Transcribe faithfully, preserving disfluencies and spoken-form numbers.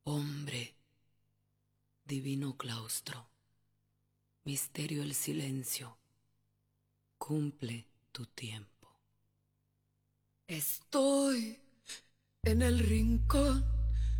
Hombre, divino claustro, misterio el silencio, cumple tu tiempo. Estoy en el rincón